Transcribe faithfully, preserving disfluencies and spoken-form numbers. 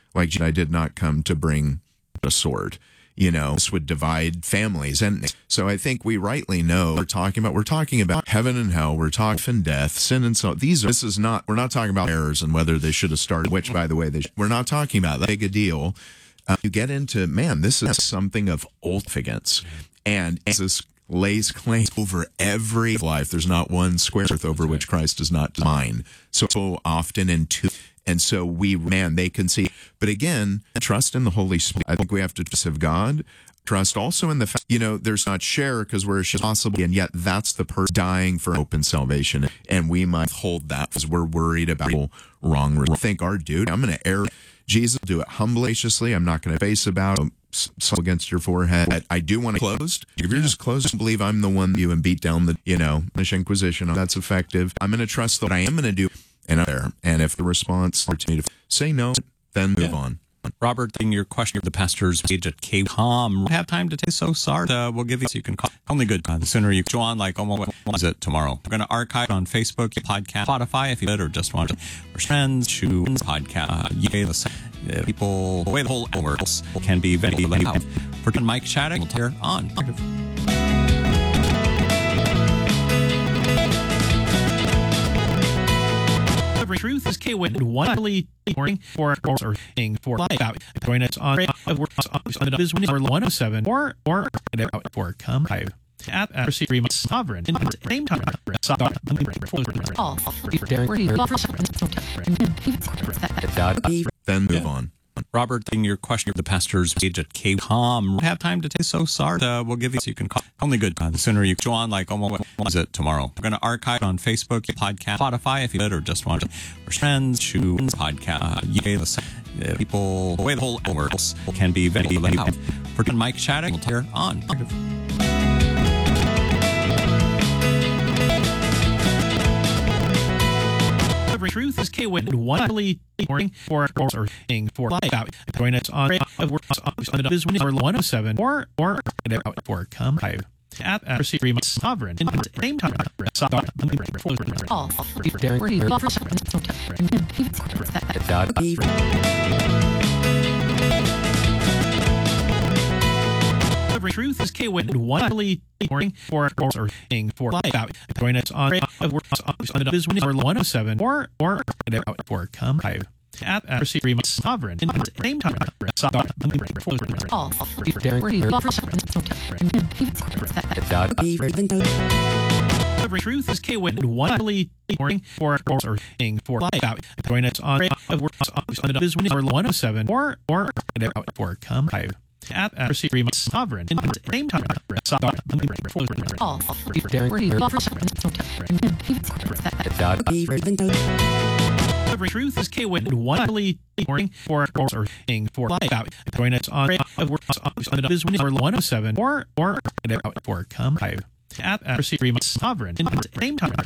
Like, I did not come to bring a sword. You know, this would divide families. And so I think we rightly know we're talking about, we're talking about heaven and hell. We're talking death, sin and so these are, this is not, we're not talking about errors and whether they should have started, which by the way, they, we're not talking about that big a deal. Uh, you get into, man, this is something of significance. And Jesus lays claim over every life. There's not one square earth over which Christ does not design. So, so often in two. And so we, man, they can see. But again, trust in the Holy Spirit. I think we have to trust of God. Trust also in the fact, you know, there's not share because we're possible. And yet that's the person dying for open salvation. And we might hold that because we're worried about people wrong. I think our dude, I'm going to err. Jesus will do it humbly, graciously. I'm not going to face about so against your forehead. I, I do want to close. If you're just closed, believe I'm the one you and beat down the, you know, Inquisition. That's effective. I'm going to trust that I am going to do and there. And if the response to me to say no, then move yeah. on. Robert, in your question, the pastor's page at K com. We have time to take so sorry. Uh, we'll give you so you can call. Only good. Uh, the sooner you go on, like, oh, what is it tomorrow? We're going to archive on Facebook, podcast, Spotify, if you did, or just want to. Or friends, shoes, podcast. Uh, yeah, listen, uh, people, the way the whole works can be very loud. For Mike Shattuck, we'll tear on. Truth is K W I N one early morning for or thing for live out. Join us on on this one oh seven or or for come live at at three sovereign in the same time. Then move on. Robert, in your question, the pastor's page at K com. We have time to take so sorry. Uh, we'll give you so you can call. Only good. Uh, the sooner you go on, like, oh, what is it tomorrow? We're going to archive on Facebook, podcast, Spotify, if you did, or just want to. Or friends, shoes, podcast. Uh, yeah, listen, uh, people, the way the whole works can be very loud. For Mike Shattuck, we'll tear on. Truth is K W I N one early morning for or thing for live out. Join us on on this one oh seven or or for come live at at three sovereign in the same time. Truth is K W I N one early morning for or thing for live out. Join us on on this one oh seven or or for come live at at three sovereign in the same time. Truth is K W I N one early morning for or thing for live out. Join us on on this one oh seven or or for come live at at three sovereign in the same time. Truth is K W I N one early morning for or thing for live out. Join us on on this one oh seven or or for come live at at three sovereign in the same time.